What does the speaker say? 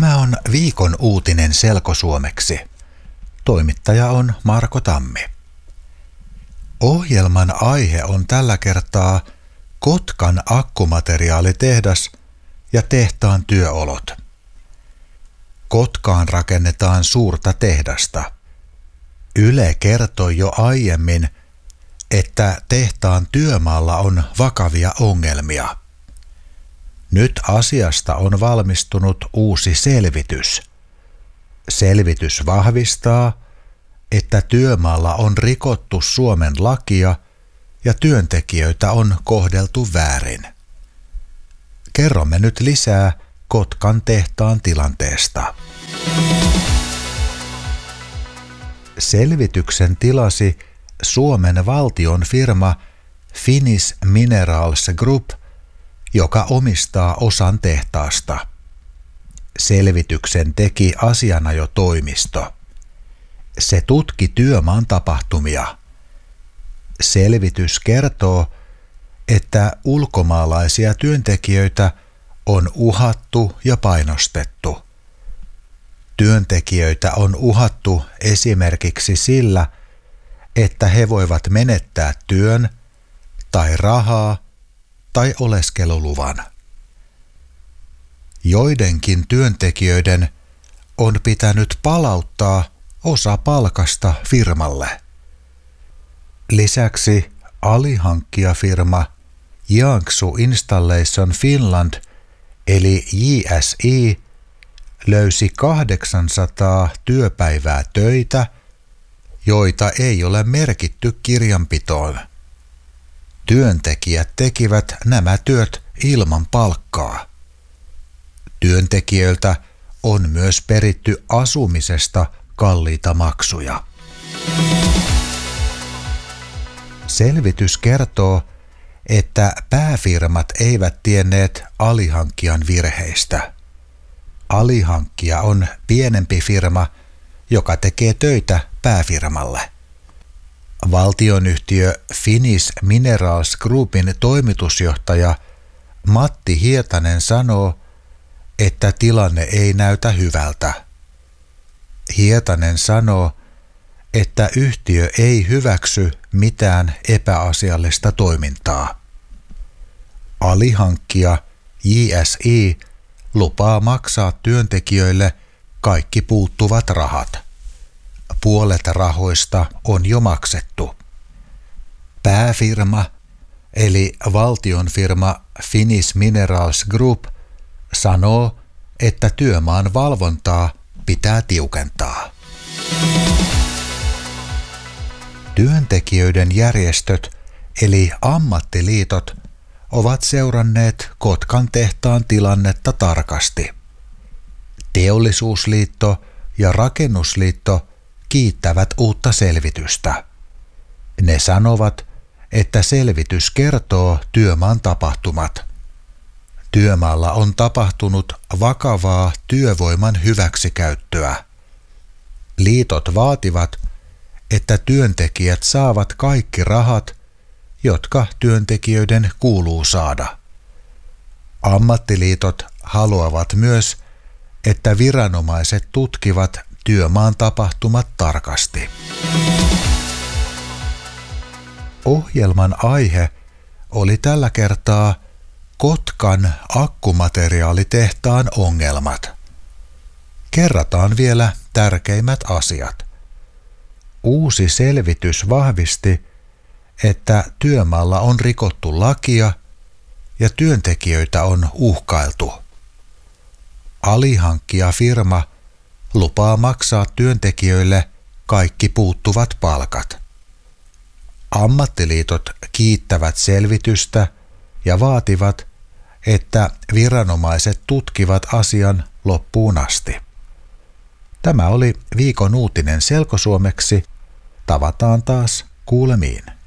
Tämä on viikon uutinen selkosuomeksi. Toimittaja on Marko Tammi. Ohjelman aihe on tällä kertaa Kotkan akkumateriaalitehdas ja tehtaan työolot. Kotkaan rakennetaan suurta tehdasta. Yle kertoi jo aiemmin, että tehtaan työmaalla on vakavia ongelmia. Nyt asiasta on valmistunut uusi selvitys. Selvitys vahvistaa, että työmaalla on rikottu Suomen lakia ja työntekijöitä on kohdeltu väärin. Kerromme nyt lisää Kotkan tehtaan tilanteesta. Selvityksen tilasi Suomen valtion firma Finnish Minerals Group, joka omistaa osan tehtaasta. Selvityksen teki asianajotoimisto. Se tutki työmaan tapahtumia. Selvitys kertoo, että ulkomaalaisia työntekijöitä on uhattu ja painostettu. Työntekijöitä on uhattu esimerkiksi sillä, että he voivat menettää työn tai rahaa tai oleskeluluvan. Joidenkin työntekijöiden on pitänyt palauttaa osa palkasta firmalle. Lisäksi alihankkijafirma Jiangsu Installation Finland eli JSI löysi 800 työpäivää töitä, joita ei ole merkitty kirjanpitoon. Työntekijät tekivät nämä työt ilman palkkaa. Työntekijöiltä on myös peritty asumisesta kalliita maksuja. Selvitys kertoo, että pääfirmat eivät tienneet alihankkijan virheistä. Alihankkija on pienempi firma, joka tekee töitä pääfirmalle. Valtionyhtiö Finnish Minerals Groupin toimitusjohtaja Matti Hietanen sanoo, että tilanne ei näytä hyvältä. Hietanen sanoo, että yhtiö ei hyväksy mitään epäasiallista toimintaa. Alihankkija JSI lupaa maksaa työntekijöille kaikki puuttuvat rahat. Puolet rahoista on jo maksettu. Pääfirma eli valtion firma Finnish Minerals Group sanoo, että työmaan valvontaa pitää tiukentaa. Työntekijöiden järjestöt eli ammattiliitot ovat seuranneet Kotkan tehtaan tilannetta tarkasti. Teollisuusliitto ja Rakennusliitto kiittävät uutta selvitystä. Ne sanovat, että selvitys kertoo työmaan tapahtumat. Työmaalla on tapahtunut vakavaa työvoiman hyväksikäyttöä. Liitot vaativat, että työntekijät saavat kaikki rahat, jotka työntekijöiden kuuluu saada. Ammattiliitot haluavat myös, että viranomaiset tutkivat työmaan tapahtumat tarkasti. Ohjelman aihe oli tällä kertaa Kotkan akkumateriaalitehtaan ongelmat. Kerrataan vielä tärkeimmät asiat. Uusi selvitys vahvisti, että työmaalla on rikottu lakia ja työntekijöitä on uhkailtu. Alihankkijafirma lupaa maksaa työntekijöille kaikki puuttuvat palkat. Ammattiliitot kiittävät selvitystä ja vaativat, että viranomaiset tutkivat asian loppuun asti. Tämä oli viikon uutinen selkosuomeksi. Tavataan taas kuulemiin.